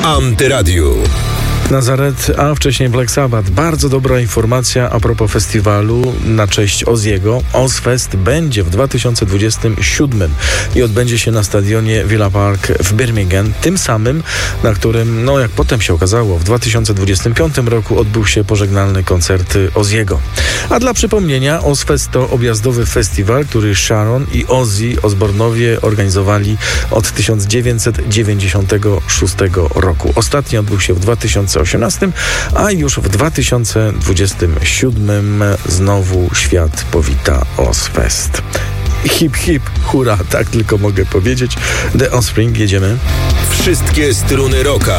Antyradiu. Nazaret, a wcześniej Black Sabbath. Bardzo dobra informacja a propos festiwalu na cześć Ozziego. Ozzfest będzie w 2027 i odbędzie się na stadionie Villa Park w Birmingham, tym samym, na którym, jak potem się okazało, w 2025 roku odbył się pożegnalny koncert Ozziego. A dla przypomnienia, Ozzfest to objazdowy festiwal, który Sharon i Ozzy Osbourne'owie organizowali od 1996 roku. Ostatni odbył się w 2018, a już w 2027 znowu świat powita Ozzfest. Hip, hip, hurra, tak tylko mogę powiedzieć. The Offspring, jedziemy. Wszystkie struny rocka.